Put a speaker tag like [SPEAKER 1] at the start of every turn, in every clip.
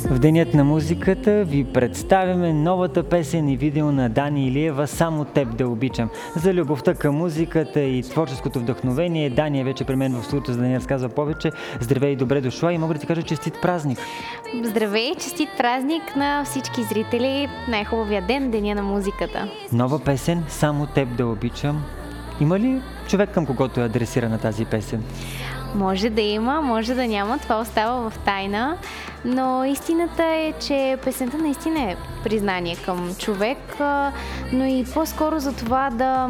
[SPEAKER 1] В Денят на музиката ви представяме новата песен и видео на Дани Илиева "Само теб да обичам". За любовта към музиката и творческото вдъхновение Дани е вече при мен в студиото, за да ни разказва повече. Здравей и добре дошла и мога да ти кажа честит празник.
[SPEAKER 2] Здравей, честит празник на всички зрители. Най-хубавия ден, Деня на музиката.
[SPEAKER 1] Нова песен "Само теб да обичам". Има ли човек, към когото е адресирана тази песен?
[SPEAKER 2] Може да има, може да няма, това остава в тайна, но истината е, че песента наистина е признание към човек, но и по-скоро за това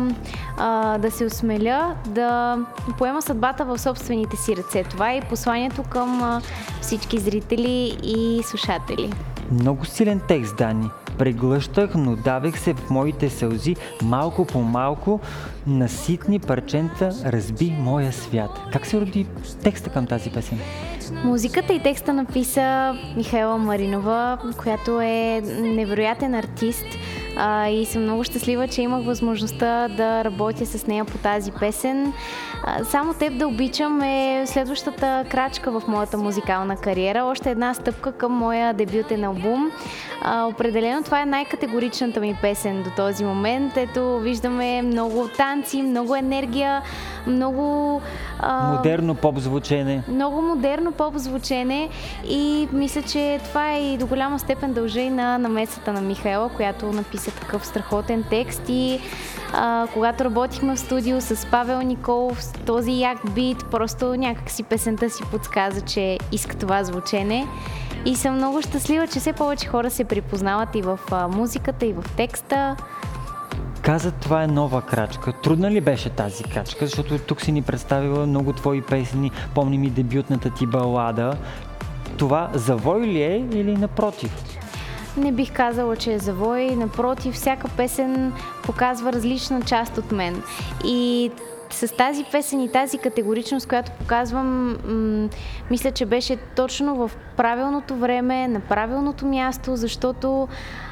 [SPEAKER 2] да се осмеля, да поема съдбата в собствените си ръце. Това е посланието към всички зрители и слушатели.
[SPEAKER 1] Много силен текст, Дани. Преглъщах, но давех се в моите сълзи, малко по малко, на ситни парченца разби моя свят. Как се роди текста към тази песен?
[SPEAKER 2] Музиката и текста написа Михаела Маринова, която е невероятен артист, и съм много щастлива, че имах възможността да работя с нея по тази песен. "Само теб да обичам" е следващата крачка в моята музикална кариера, още една стъпка към моя дебютен албум. Определено това е най-категоричната ми песен до този момент. Ето, виждаме много танци, много енергия, много
[SPEAKER 1] модерно поп звучене.
[SPEAKER 2] Много модерно поп звучене и мисля, че това е и до голяма степен дължа и на намесата на Михаела, която написа такъв страхотен текст, и когато работихме в студио с Павел Николов, този як бит, просто някак си песента си подсказа, че иска това звучене. И съм много щастлива, че все повече хора се припознават и в музиката, и в текста.
[SPEAKER 1] Каза, това е нова крачка. Трудна ли беше тази крачка? Защото тук си ни представила много твои песни. Помним и дебютната ти балада. Това завой ли е или напротив?
[SPEAKER 2] Не бих казала, че е завой. Напротив, всяка песен показва различна част от мен. И с тази песен и тази категоричност, която показвам, мисля, че беше точно в правилното време, на правилното място, защото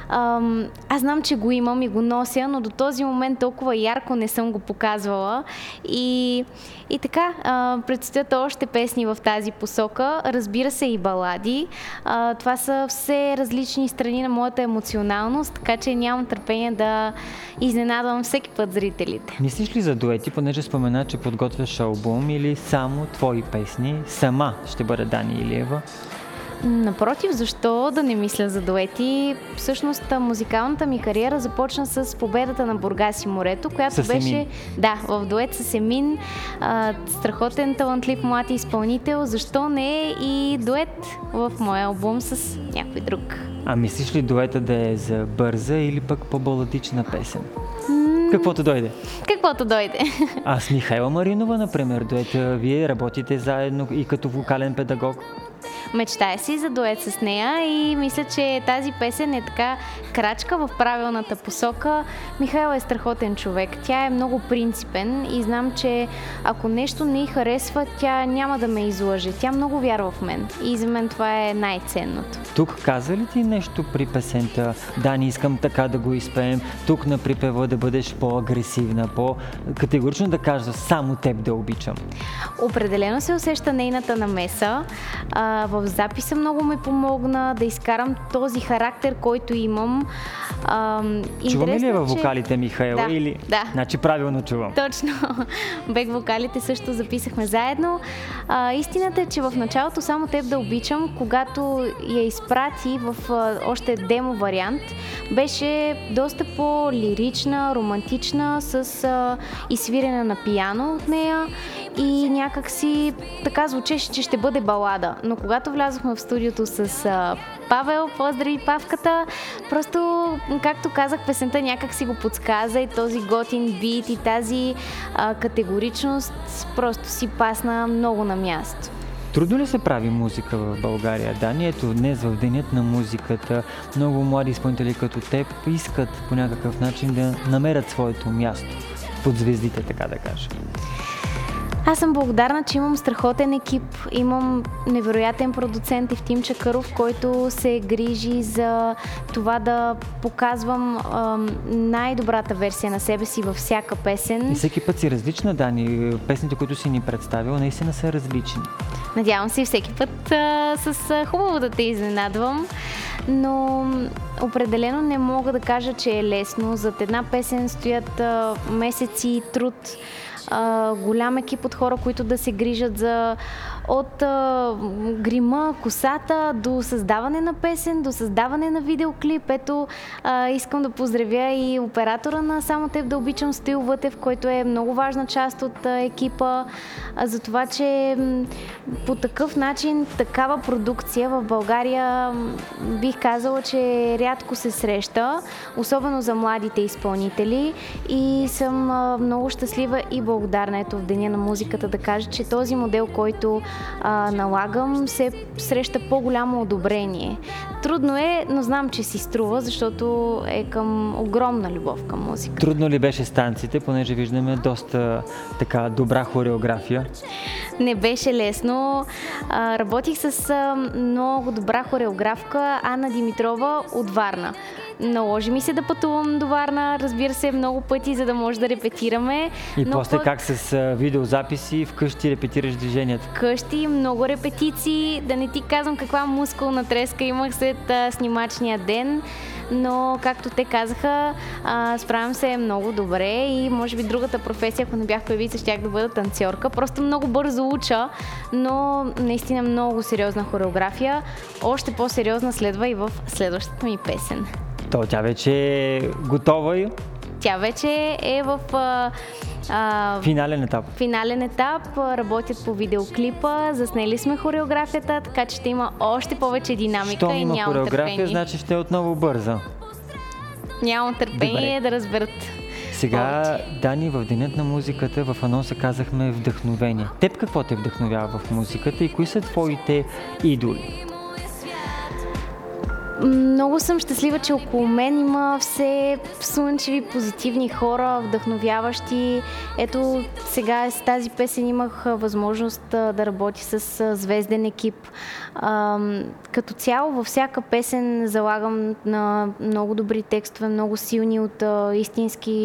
[SPEAKER 2] аз знам, че го имам и го нося, но до този момент толкова ярко не съм го показвала. И така, предстоят още песни в тази посока, разбира се и балади. Това са все различни страни на моята емоционалност, така че нямам търпение да изненадвам всеки път зрителите.
[SPEAKER 1] Мислиш ли за дуети, понеже спомена, че подготвяш албум, или само твои песни? Сама ще бъде Дани Илиева?
[SPEAKER 2] Напротив, защо да не мисля за дуети? Всъщност, музикалната ми кариера започна с победата на Бургас и морето, която беше в дует с Емин, страхотен, талантлив млад изпълнител. Защо не и дует в моя албум с някой друг?
[SPEAKER 1] А мислиш ли дуета да е за бърза или пък по-баладична песен? Каквото дойде.
[SPEAKER 2] Каквото дойде.
[SPEAKER 1] А с Михаела Маринова, например, дуета, вие работите заедно и като вокален педагог?
[SPEAKER 2] Мечтая си за дует с нея и мисля, че тази песен е така крачка в правилната посока. Михаела е страхотен човек. Тя е много принципен и знам, че ако нещо не й харесва, тя няма да ме излъже. Тя много вярва в мен и за мен това е най-ценното.
[SPEAKER 1] Тук каза ли ти нещо при песента? Дани, искам така да го изпеем. Тук на припева да бъдеш по-агресивна, по-категорично да кажа "само теб да обичам"?
[SPEAKER 2] Определено се усеща нейната намеса. В записа много ми помогна да изкарам този характер, който имам.
[SPEAKER 1] Чуваме ли във вокалите Михаела?
[SPEAKER 2] Да,
[SPEAKER 1] или?
[SPEAKER 2] Да.
[SPEAKER 1] Значи правилно чувам.
[SPEAKER 2] Точно. Бек вокалите също записахме заедно. Истината е, че в началото "Само теб да обичам", когато я изпрати в още демо вариант, беше доста по-лирична, романтична, с изсвирене на пиано от нея и някак си така звучеше, че ще бъде балада. Но когато влязохме в студиото с Павел, поздрави Павката, просто, както казах, песента някак си го подсказа и този готин бит и тази категоричност просто си пасна много на място.
[SPEAKER 1] Трудно ли се прави музика в България, Дани? Ето, днес в Денят на музиката много млади изпълнители като теб искат по някакъв начин да намерят своето място под звездите, така да кажа.
[SPEAKER 2] Аз съм благодарна, че имам страхотен екип, имам невероятен продуцент Евтим Чакъров, който се грижи за това да показвам най-добрата версия на себе си във всяка песен.
[SPEAKER 1] И всеки път си различна, Дани. Песните, които си ни представила, наистина са различни.
[SPEAKER 2] Надявам се всеки път с хубаво да те изненадвам, но определено не мога да кажа, че е лесно. Зад една песен стоят месеци труд, голям екип от хора, които да се грижат от грима, косата, до създаване на песен, до създаване на видеоклип. Ето, искам да поздравя и оператора на Само теб да обичам, Стоил Вътев, който е много важна част от екипа, за това, че по такъв начин, такава продукция в България бих казала, че рядко се среща, особено за младите изпълнители, и съм много щастлива и благодарна, ето, в Деня на музиката да кажа, че този модел, който налагам, се среща по-голямо одобрение. Трудно е, но знам, че си струва, защото е към огромна любов към музика.
[SPEAKER 1] Трудно ли беше с танците, понеже виждаме доста така добра хореография?
[SPEAKER 2] Не беше лесно. Работих с много добра хореографка Анна Димитрова от Варна. Наложи ми се да пътувам до Варна, разбира се, много пъти, за да може да репетираме.
[SPEAKER 1] И после как с видеозаписи вкъщи репетираш движенията?
[SPEAKER 2] Вкъщи много репетиции, да не ти казвам каква мускулна треска имах след снимачния ден, но както те казаха, справям се много добре и може би другата професия, ако не бях певица, щях да бъда танцорка. Просто много бързо уча, но наистина много сериозна хореография. Още по-сериозна следва и в следващата ми песен.
[SPEAKER 1] То тя вече е готова и?
[SPEAKER 2] Тя вече е в
[SPEAKER 1] финален етап.
[SPEAKER 2] Финален етап, работят по видеоклипа, заснели сме хореографията, така че ще има още повече динамика.
[SPEAKER 1] Щом
[SPEAKER 2] и
[SPEAKER 1] има
[SPEAKER 2] нямам
[SPEAKER 1] хореография,
[SPEAKER 2] търпение.
[SPEAKER 1] Значи ще е отново бърза.
[SPEAKER 2] Нямам търпение. Добре. Да разберат.
[SPEAKER 1] Сега,
[SPEAKER 2] повече.
[SPEAKER 1] Дани, в Денят на музиката в анонса казахме вдъхновение. Теб какво те вдъхновява в музиката и кои са твоите идоли?
[SPEAKER 2] Много съм щастлива, че около мен има все слънчеви, позитивни хора, вдъхновяващи. Ето, сега с тази песен имах възможност да работя с звезден екип. Като цяло, във всяка песен залагам на много добри текстове, много силни от истински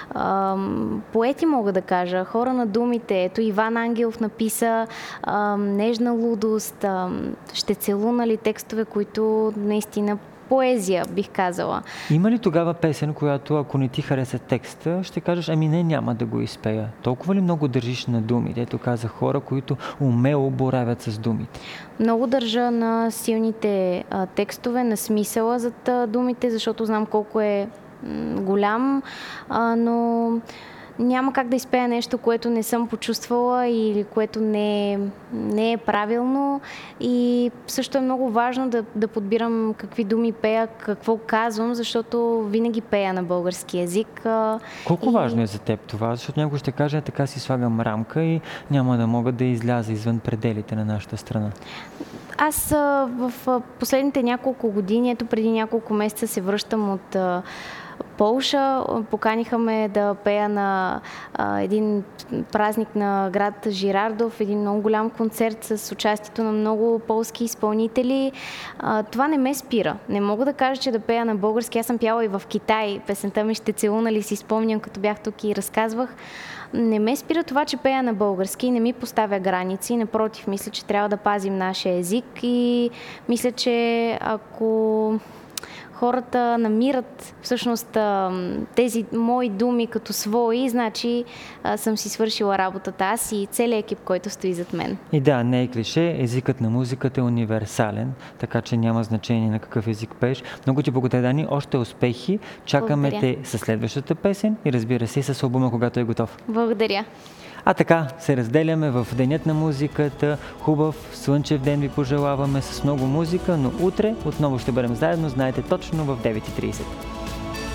[SPEAKER 2] поети, мога да кажа, хора на думите. Ето, Иван Ангелов написа Нежна лудост, Ще целуна ли, текстове, които наистина поезия, бих казала.
[SPEAKER 1] Има ли тогава песен, която ако не ти хареса текста, ще кажеш, ами не, няма да го изпея? Толкова ли много държиш на думите? Ето каза хора, които умело боравят с думите.
[SPEAKER 2] Много държа на силните текстове, на смисъла зад думите, защото знам колко е голям, но няма как да изпея нещо, което не съм почувствала или което не е правилно. И също е много важно да подбирам какви думи пея, какво казвам, защото винаги пея на български език.
[SPEAKER 1] Колко важно е за теб това? Защото някой ще каже, така си слагам рамка и няма да мога да изляза извън пределите на нашата страна.
[SPEAKER 2] Аз в последните няколко години, ето преди няколко месеца се връщам от Полша. Поканиха ме да пея на един празник на град Жирардов, един много голям концерт с участието на много полски изпълнители. Това не ме спира. Не мога да кажа, че да пея на български. Аз съм пяла и в Китай. Песента ми "Ще целуна ли" си спомням, като бях тук и разказвах. Не ме спира това, че пея на български и не ми поставя граници. Напротив, мисля, че трябва да пазим нашия език и мисля, че ако хората намират всъщност тези мои думи като свои, значи съм си свършила работата аз и целият екип, който стои зад мен.
[SPEAKER 1] И да, не е клише, езикът на музиката е универсален, така че няма значение на какъв език пееш. Много ти благодаря, Дани, още успехи. Чакаме те със следващата песен и разбира се с албума, когато е готов.
[SPEAKER 2] Благодаря.
[SPEAKER 1] А така се разделяме в Денят на музиката. Хубав слънчев ден ви пожелаваме с много музика, но утре отново ще бъдем заедно, знаете, точно в 9:30.